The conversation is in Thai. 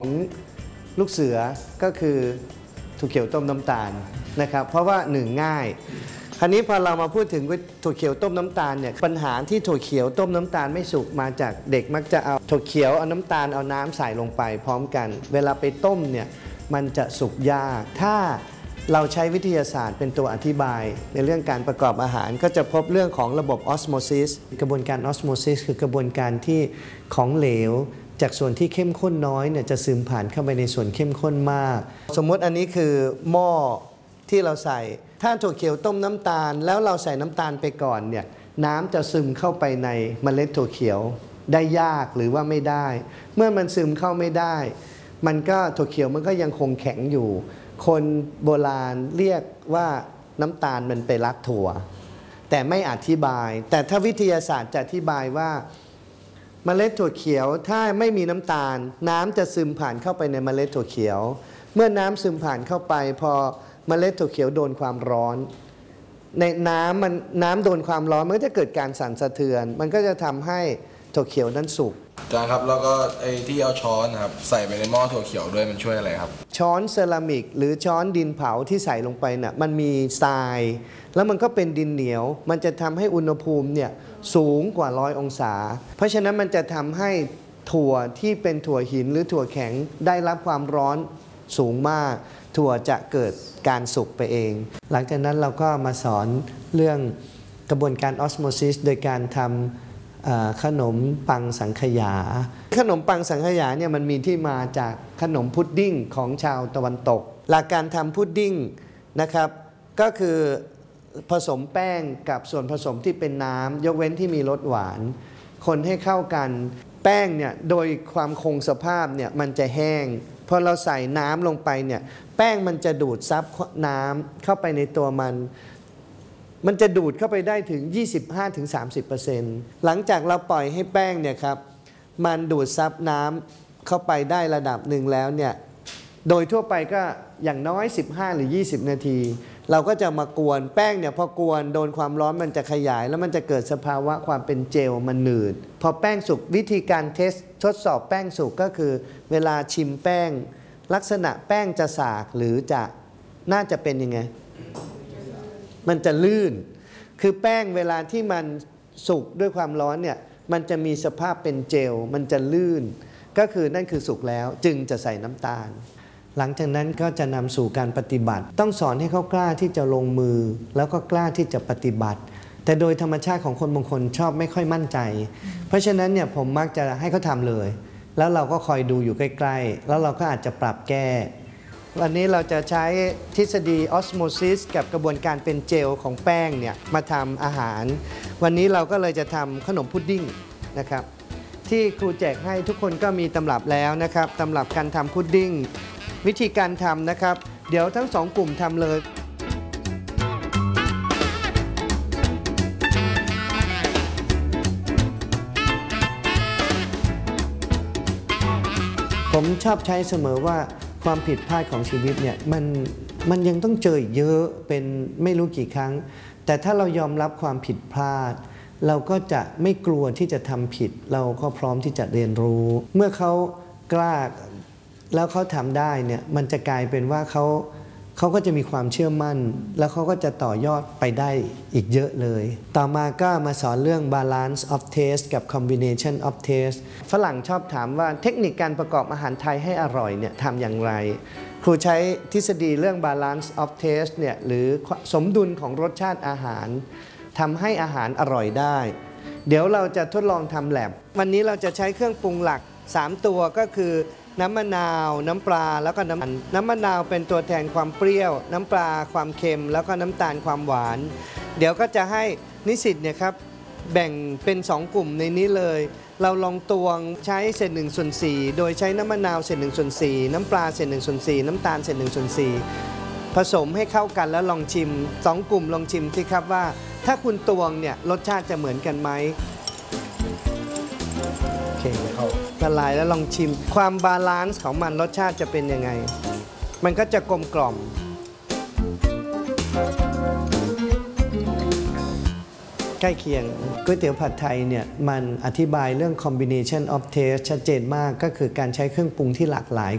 ลูกเสือก็คือถั่วเขียวต้มน้ำตาลนะครับเพราะว่าหนึ่งง่ายคราวนี้พอเรามาพูดถึงถั่วเขียวต้มน้ำตาลเนี่ยปัญหาที่ถั่วเขียวต้มน้ำตาลไม่สุกมาจากเด็กมักจะเอาถั่วเขียวเอาน้ำตาลเอาน้ำใส่ลงไปพร้อมกันเวลาไปต้มเนี่ยมันจะสุกยากถ้าเราใช้วิทยาศาสตร์เป็นตัวอธิบายในเรื่องการประกอบอาหารก็จะพบเรื่องของระบบออสโมซิสกระบวนการออสโมซิสคือกระบวนการที่ของเหลวจากส่วนที่เข้มข้นน้อยเนี่ยจะซึมผ่านเข้าไปในส่วนเข้มข้นมากสมมติอันนี้คือหม้อที่เราใส่ถ้าถั่วเขียวต้มน้ำตาลแล้วเราใส่น้ำตาลไปก่อนเนี่ยน้ำจะซึมเข้าไปในเมล็ดถั่วเขียวได้ยากหรือว่าไม่ได้เมื่อมันซึมเข้าไม่ได้มันก็ถั่วเขียวมันก็ยังคงแข็งอยู่คนโบราณเรียกว่าน้ำตาลมันไปรักถั่วแต่ไม่อธิบายแต่ถ้าวิทยาศาสตร์จะอธิบายว่าเมล็ดถั่วเขียวถ้าไม่มีน้ำตาลน้ำจะซึมผ่านเข้าไปในเมล็ดถั่วเขียวเมื่อน้ำซึมผ่านเข้าไปพอเมล็ดถั่วเขียวโดนความร้อนในน้ำโดนความร้อนมันก็จะเกิดการสั่นสะเทือนมันก็จะทำให้ถั่วเขียวนั้นสุกอาจารย์ครับแล้วก็ไอ้ที่เอาช้อนนะครับใส่ไปในหม้อถั่วเขียวด้วยมันช่วยอะไรครับช้อนเซรามิกหรือช้อนดินเผาที่ใส่ลงไปน่ะมันมีทรายแล้วมันก็เป็นดินเหนียวมันจะทำให้อุณหภูมิเนี่ยสูงกว่า100 องศาเพราะฉะนั้นมันจะทำให้ถั่วที่เป็นถั่วหินหรือถั่วแข็งได้รับความร้อนสูงมากถั่วจะเกิดการสุกไปเองหลังจากนั้นเราก็มาสอนเรื่องกระบวนการออสโมซิสโดยการทำขนมปังสังขยาขนมปังสังขยาเนี่ยมันมีที่มาจากขนมพุดดิ้งของชาวตะวันตกหลักการทำพุดดิ้งนะครับก็คือผสมแป้งกับส่วนผสมที่เป็นน้ำยกเว้นที่มีรสหวานคนให้เข้ากันแป้งเนี่ยโดยความคงสภาพเนี่ยมันจะแห้งพอเราใส่น้ำลงไปเนี่ยแป้งมันจะดูดซับน้ำเข้าไปในตัวมันจะดูดเข้าไปได้ถึง 25-30% หลังจากเราปล่อยให้แป้งเนี่ยครับมันดูดซับน้ำเข้าไปได้ระดับหนึ่งแล้วเนี่ยโดยทั่วไปก็อย่างน้อย15 หรือ 20 นาทีเราก็จะมากวนแป้งเนี่ยพอกวนโดนความร้อนมันจะขยายแล้วมันจะเกิดสภาวะความเป็นเจลมันหนืดพอแป้งสุกวิธีการทดสอบแป้งสุกก็คือเวลาชิมแป้งลักษณะแป้งจะสากหรือจะน่าจะเป็นยังไงมันจะลื่นคือแป้งเวลาที่มันสุกด้วยความร้อนเนี่ยมันจะมีสภาพเป็นเจลมันจะลื่นก็คือนั่นคือสุกแล้วจึงจะใส่น้ำตาลหลังจากนั้นก็จะนำสู่การปฏิบัติต้องสอนให้เขากล้าที่จะลงมือแล้วก็กล้าที่จะปฏิบัติแต่โดยธรรมชาติของคนบางคนชอบไม่ค่อยมั่นใจเพราะฉะนั้นเนี่ยผมมักจะให้เขาทำเลยแล้วเราก็คอยดูอยู่ใกล้ๆแล้วเราก็อาจจะปรับแก้วันนี้เราจะใช้ทฤษฎีออสโมซิสกับกระบวนการเป็นเจลของแป้งเนี่ยมาทำอาหารวันนี้เราก็เลยจะทำขนมพุดดิ้งนะครับที่ครูแจกให้ทุกคนก็มีตำรับแล้วนะครับตำรับการทำพุดดิ้งวิธีการทำนะครับเดี๋ยวทั้ง2 กลุ่มทำเลยผมชอบใช้เสมอว่าความผิดพลาดของชีวิตเนี่ยมันยังต้องเจอเยอะเป็นไม่รู้กี่ครั้งแต่ถ้าเรายอมรับความผิดพลาดเราก็จะไม่กลัวที่จะทำผิดเราก็พร้อมที่จะเรียนรู้เมื่อเขากล้าแล้วเขาทำได้เนี่ยมันจะกลายเป็นว่าเขาก็จะมีความเชื่อมั่นแล้วเขาก็จะต่อยอดไปได้อีกเยอะเลยต่อมาก็มาสอนเรื่อง balance of taste กับ combination of taste ฝรั่งชอบถามว่าเทคนิคการประกอบอาหารไทยให้อร่อยเนี่ยทำอย่างไรครูใช้ทฤษฎีเรื่อง balance of taste เนี่ยหรือสมดุลของรสชาติอาหารทำให้อาหารอร่อยได้เดี๋ยวเราจะทดลองทำแลบวันนี้เราจะใช้เครื่องปรุงหลัก3 ตัวก็คือน้ำมะนาวน้ำปลาแล้วก็น้ำมะนาวเป็นตัวแทนความเปรี้ยวน้ำปลาความเค็มแล้วก็น้ำตาลความหวานเดี๋ยวก็จะให้นิสิตเนี่ยครับแบ่งเป็น2 กลุ่มในนี้เลยเราลองตวงใช้1/4โดยใช้น้ำมะนาว1/4น้ำปลา1/4น้ำตาล1/4ผสมให้เข้ากันแล้วลองชิม2 กลุ่มลองชิมสิครับว่าถ้าคุณตวงเนี่ยรสชาติจะเหมือนกันไหมโอเคละลายแล้วลองชิมความบาลานซ์ของมันรสชาติจะเป็นยังไงมันก็จะกลมกล่อมใกล้เคียงก๋วยเตี๋ยวผัดไทยเนี่ยมันอธิบายเรื่อง combination of taste ชัดเจนมากก็คือการใช้เครื่องปรุงที่หลากหลาย